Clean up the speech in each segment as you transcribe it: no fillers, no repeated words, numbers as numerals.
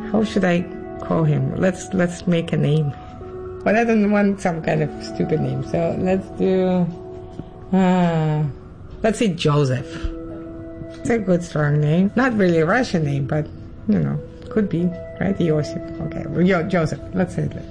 how should I call him? Let's make a name. But I don't want some kind of stupid name. So let's say Joseph. It's a good, strong name. Not really a Russian name, but, could be, right? Yosef. Okay, Joseph. Let's say that.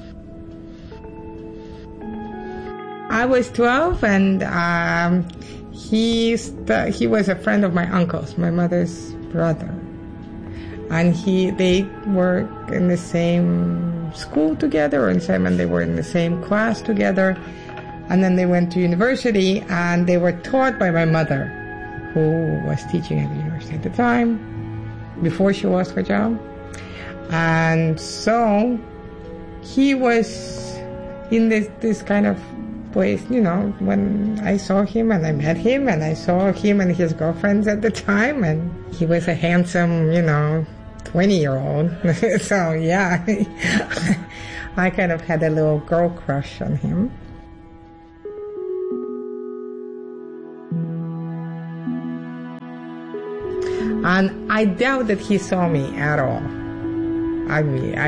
I was 12, and he was a friend of my uncle's, my mother's brother. And they were in the same school together, and they were in the same class together. And then they went to university, and they were taught by my mother, who was teaching at the university at the time, before she lost her job. And so he was in this kind of place, when I saw him and I met him, and I saw him and his girlfriends at the time, and he was a handsome, 20-year-old. So, yeah, I kind of had a little girl crush on him. And I doubt that he saw me at all. I mean,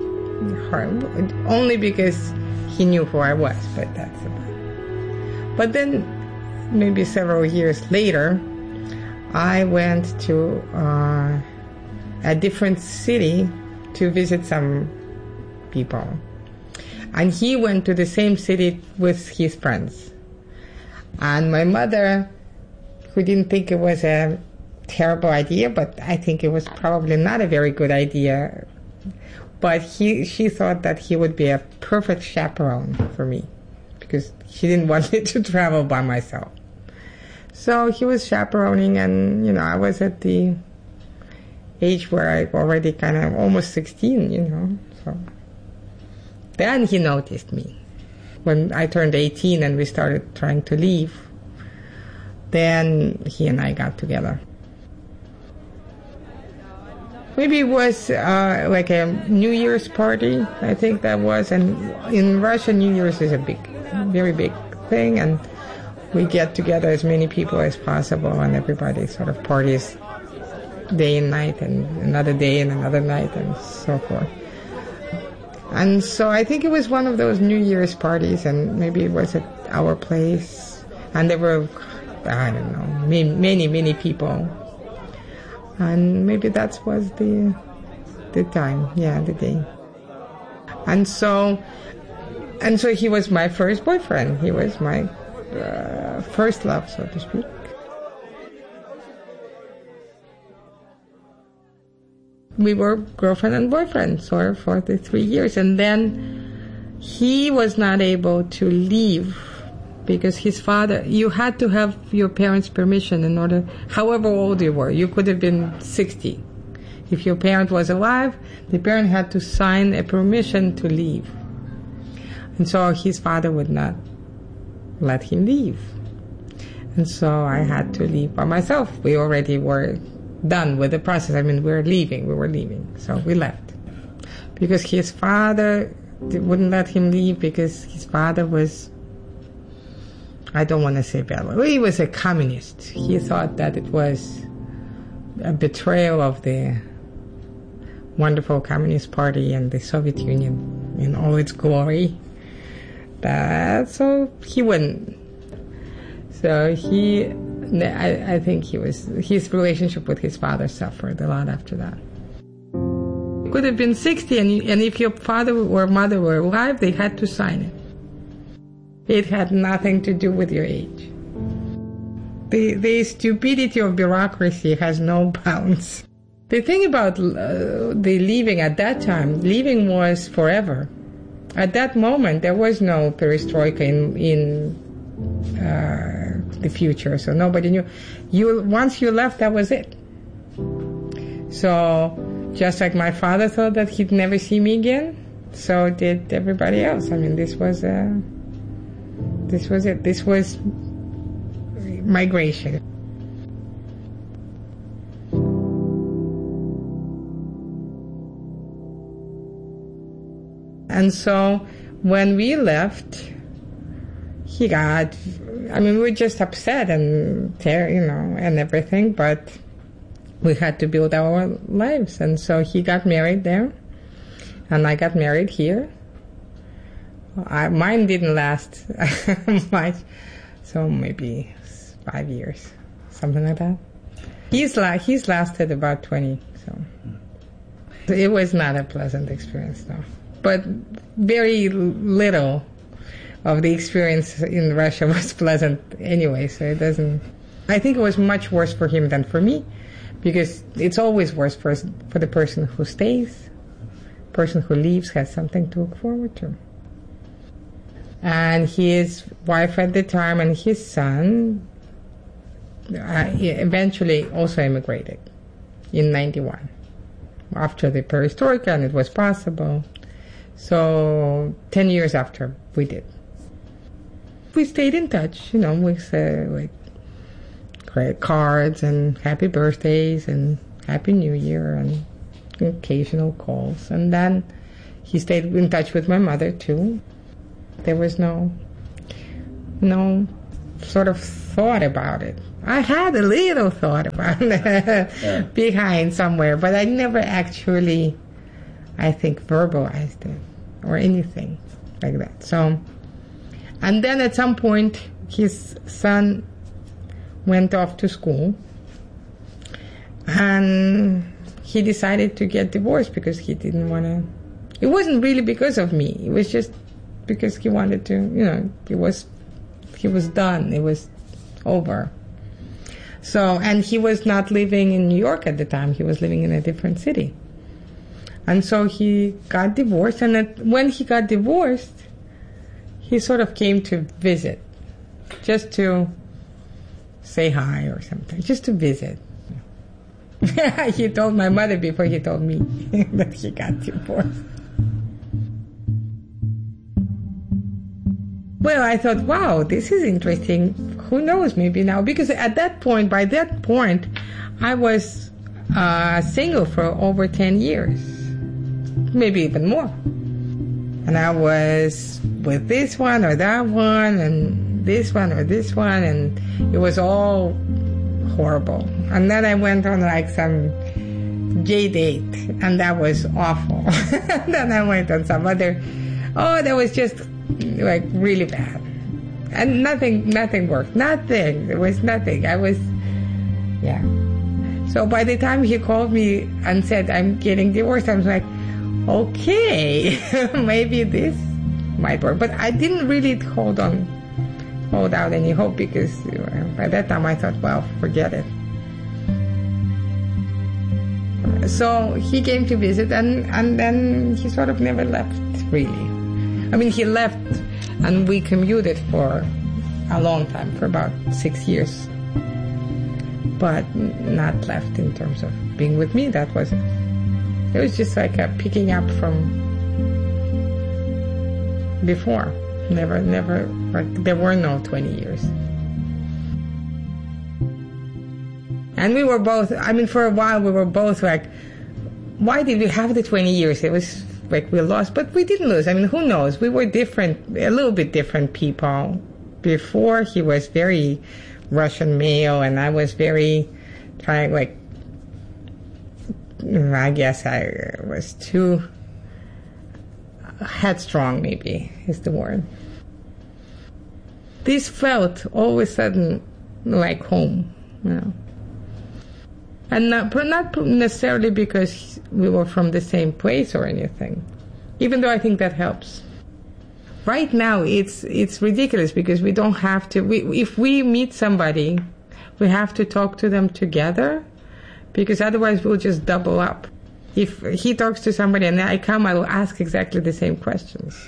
only because he knew who I was, but that's about it. But then, maybe several years later, I went to a different city to visit some people. And he went to the same city with his friends. And my mother, who didn't think it was a terrible idea, but I think it was probably not a very good idea, but she thought that he would be a perfect chaperone for me, because she didn't want me to travel by myself. So he was chaperoning, and, I was at the age where I already kind of almost 16, so. Then he noticed me. When I turned 18 and we started trying to leave, then he and I got together. Maybe it was like a New Year's party, I think that was. And in Russia, New Year's is a very big thing, and we get together as many people as possible, and everybody sort of parties day and night, and another day and another night, and so forth. And so I think it was one of those New Year's parties, and maybe it was at our place, and there were, I don't know, many, many people. And maybe that was the time, the day. And so he was my first boyfriend. He was my first love, so to speak. We were girlfriend and boyfriend, sort of, for the 3 years. And then he was not able to leave, because his father, you had to have your parents' permission in order, however old you were. You could have been 60. If your parent was alive, the parent had to sign a permission to leave. And so his father would not let him leave. And so I had to leave by myself. We already were done with the process. I mean, we were leaving. So we left. Because his father wouldn't let him leave, because his father was, I don't want to say bad, he was a communist. He thought that it was a betrayal of the wonderful Communist Party and the Soviet Union in all its glory. So he wouldn't. So I think his relationship with his father suffered a lot after that. It could have been 60, and if your father or mother were alive, they had to sign it. It had nothing to do with your age. The stupidity of bureaucracy has no bounds. The thing about the leaving at that time, leaving was forever. At that moment, there was no perestroika in the future, so nobody knew. Once you left, that was it. So, just like my father thought that he'd never see me again, so did everybody else. I mean, this was it. This was migration. And so when we left, we were just upset and and everything, but we had to build our lives. And so he got married there, and I got married here. Mine didn't last much, so maybe 5 years, something like that. He's lasted about 20, so it was not a pleasant experience, no. But very little of the experience in Russia was pleasant anyway, so it doesn't... I think it was much worse for him than for me, because it's always worse for the person who stays. The person who leaves has something to look forward to. And his wife at the time and his son eventually also immigrated in 91, after the perestroika, and it was possible. So 10 years after we did. We stayed in touch, with like credit cards and happy birthdays and happy New Year and occasional calls. And then he stayed in touch with my mother too. There was no sort of thought about it. I had a little thought about it behind somewhere, but I never actually, I think, verbalized it or anything like that. So, and then at some point, his son went off to school, and he decided to get divorced because he didn't want to. It wasn't really because of me. It was just because he wanted to, he was done. It was over. So, and he was not living in New York at the time. He was living in a different city. And so he got divorced. And when he got divorced, he sort of came to visit, just to say hi or something, just to visit. He told my mother before he told me that he got divorced. Well, I thought, wow, this is interesting. Who knows, maybe now. Because by that point, I was single for over 10 years. Maybe even more. And I was with this one or that one, and this one or this one, and it was all horrible. And then I went on like some gay date, and that was awful. Then I went on some other, that was just like really bad. And nothing worked. Nothing. There was nothing. So by the time he called me and said, I'm getting divorced, I was like, okay, maybe this might work. But I didn't really hold out any hope, because by that time I thought, well, forget it. So he came to visit, and then he sort of never left, really. I mean, he left, and we commuted for a long time, for about 6 years. But not left in terms of being with me. It was just like a picking up from before. Never, like, there were no 20 years. And we were both, for a while we were both like, why did we have the 20 years? It was like we lost, but we didn't lose. Who knows? We were different, a little bit different people. Before, he was very Russian male, and I was very I guess I was too headstrong, maybe is the word. This felt all of a sudden like home, And not necessarily because we were from the same place or anything, even though I think that helps. Right now, it's ridiculous because we don't have to. If we meet somebody, we have to talk to them together, because otherwise we'll just double up. If he talks to somebody and I come, I will ask exactly the same questions.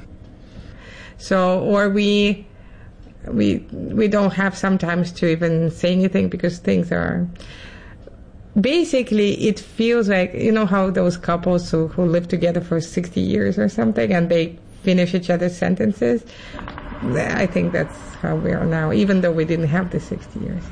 So, or we don't have sometimes to even say anything because things are. Basically, it feels like, how those couples who live together for 60 years or something, and they finish each other's sentences. I think that's how we are now, even though we didn't have the 60 years.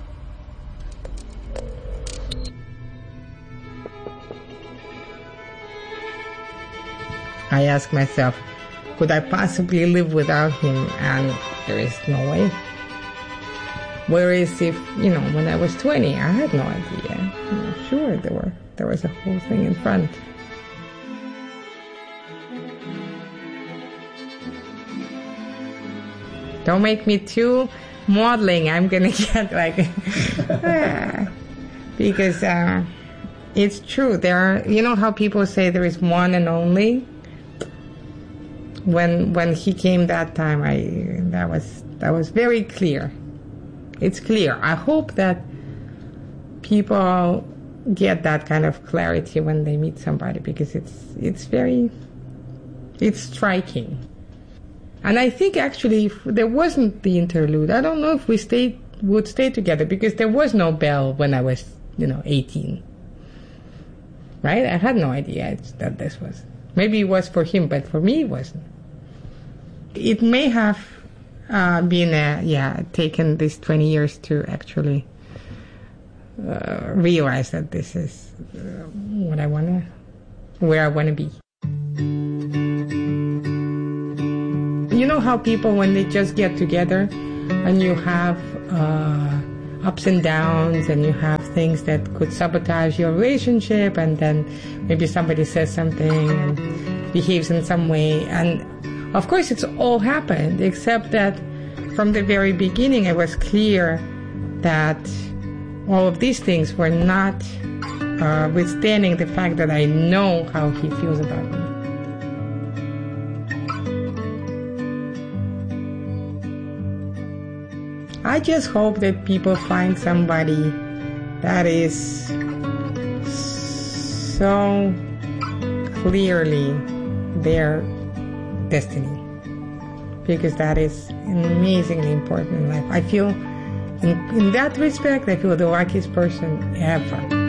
I ask myself, could I possibly live without him? And there is no way. Whereas if, when I was 20, I had no idea. Sure, there was a whole thing in front. Don't make me too modeling. I'm gonna get like, because it's true. There are, how people say there is one and only. When he came that time, that was very clear. It's clear. I hope that people get that kind of clarity when they meet somebody, because it's striking. And I think actually if there wasn't the interlude, I don't know if we would stay together, because there was no Belle when I was, 18. Right? I had no idea that this was. Maybe it was for him, but for me it wasn't. It may have taken these 20 years to actually realize that this is where I want to be. You know how people, when they just get together and you have ups and downs and you have things that could sabotage your relationship, and then maybe somebody says something and behaves in some way, and of course it's all happened, except that from the very beginning it was clear that all of these things were not withstanding the fact that I know how he feels about me. I just hope that people find somebody that is so clearly their destiny, because that is amazingly important in life. I feel, in that respect, I feel the luckiest person ever.